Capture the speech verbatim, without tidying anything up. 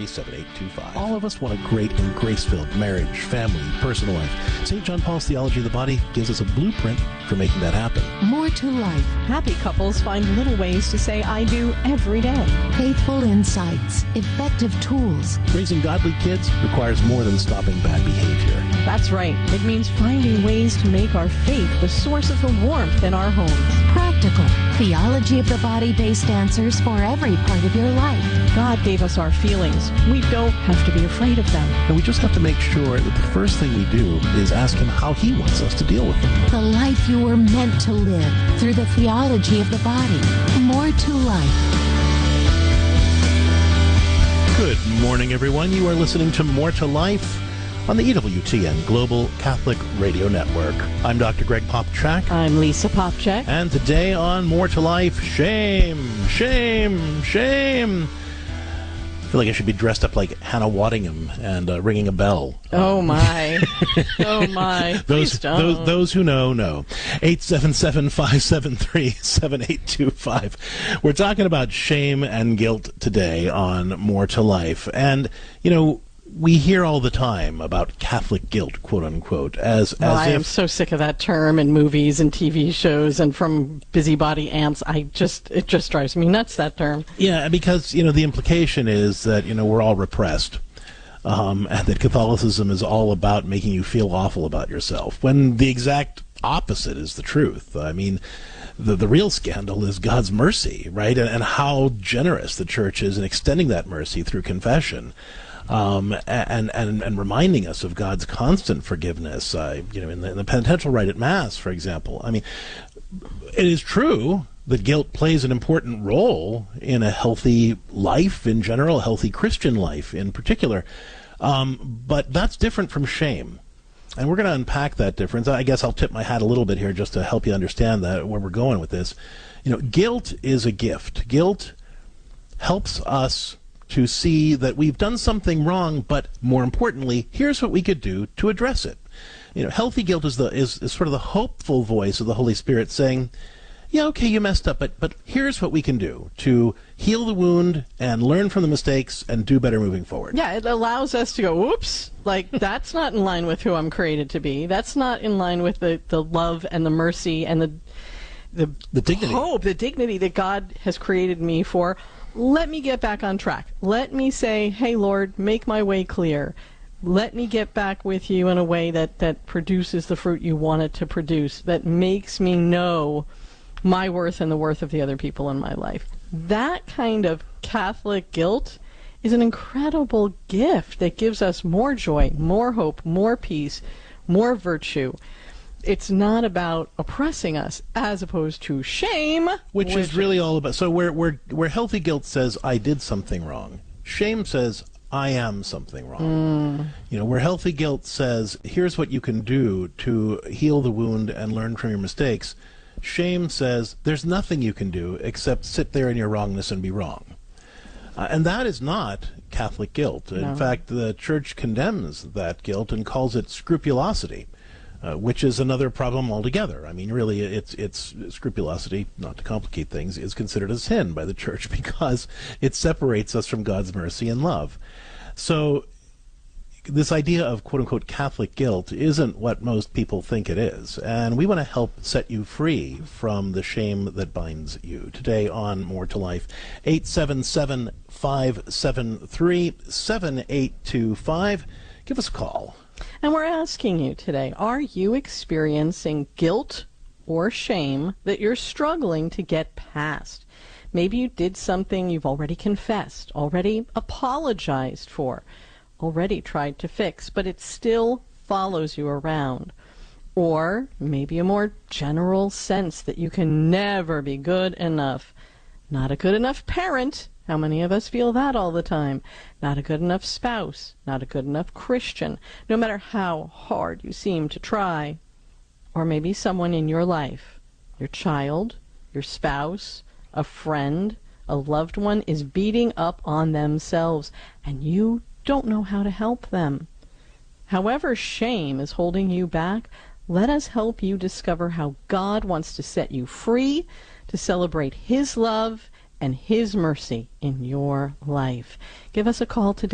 three, seven eight two five. All of us want a great and grace-filled marriage, family, personal life. Saint John Paul's Theology of the Body gives us a blueprint for making that happen. More to life. Happy couples find little ways to say I do every day. Faithful insights. Effective tools. Raising godly kids requires more than stopping bad behavior. That's right. It means finding ways to make our faith the source of the warmth in our homes. Practical. Theology of the Body-based answers for every part of your life. God gave us our feelings. We don't have to be afraid of them. And we just have to make sure that the first thing we do is ask Him how He wants us to deal with them. The life you were meant to live through the theology of the body. More to life. Good morning, everyone. You are listening to More to Life on the E W T N Global Catholic Radio Network. I'm Doctor Greg Popchak. I'm Lisa Popchak. And today on More to Life, shame, shame, shame. I feel like I should be dressed up like Hannah Waddingham and uh, ringing a bell. Oh, my. Oh, my. those, Please don't. those those who know, know. eight seven seven, five seven three, seven eight two five. We're talking about shame and guilt today on More to Life. And, you know, we hear all the time about Catholic guilt, quote unquote, as Oh, as I if am so sick of that term in movies and T V shows and from busybody ants. I just, it just drives me nuts, that term. yeah, because you know the implication is that you know we're all repressed, um, and that Catholicism is all about making you feel awful about yourself. When the exact opposite is the truth. I mean, the the real scandal is God's mercy, right, and, and how generous the Church is in extending that mercy through confession. Um, and, and and reminding us of God's constant forgiveness, uh, you know, in the, in the penitential rite at Mass, for example. I mean, it is true that guilt plays an important role in a healthy life in general, a healthy Christian life in particular, um, but that's different from shame. And we're going to unpack that difference. I guess I'll tip my hat a little bit here just to help you understand that where we're going with this. You know, guilt is a gift. Guilt helps us to see that we've done something wrong, but more importantly, here's what we could do to address it. You know, healthy guilt is the is, is sort of the hopeful voice of the Holy Spirit saying, yeah, okay, you messed up, but but here's what we can do to heal the wound and learn from the mistakes and do better moving forward. Yeah, it allows us to go, whoops, like that's not in line with who I'm created to be. That's not in line with the, the love and the mercy and the the, the dignity. hope, the dignity that God has created me for. Let me get back on track. Let me say, hey, Lord, make my way clear. Let me get back with you in a way that, that produces the fruit you want it to produce, that makes me know my worth and the worth of the other people in my life. That kind of Catholic guilt is an incredible gift that gives us more joy, more hope, more peace, more virtue. It's not about oppressing us as opposed to shame. Which, which is really all about, so where, where, where healthy guilt says, I did something wrong, shame says, I am something wrong. Mm. You know, where healthy guilt says, here's what you can do to heal the wound and learn from your mistakes, shame says, there's nothing you can do except sit there in your wrongness and be wrong. Uh, and that is not Catholic guilt. No. In fact, the Church condemns that guilt and calls it scrupulosity. Uh, which is another problem altogether. I mean, really, it's it's scrupulosity, not to complicate things, is considered a sin by the Church because it separates us from God's mercy and love. So this idea of quote-unquote Catholic guilt isn't what most people think it is, and we want to help set you free from the shame that binds you. Today on More to Life, eight seven seven, five seven three, seven eight two five. Give us a call. And we're asking you today, are you experiencing guilt or shame that you're struggling to get past? Maybe you did something you've already confessed, already apologized for, already tried to fix, but it still follows you around. Or maybe a more general sense that you can never be good enough. Not a good enough parent. How many of us feel that all the time? Not a good enough spouse, not a good enough Christian, no matter how hard you seem to try. Or maybe someone in your life, your child, your spouse, a friend, a loved one is beating up on themselves, and you don't know how to help them. However shame is holding you back, let us help you discover how God wants to set you free to celebrate His love and His mercy in your life. Give us a call today.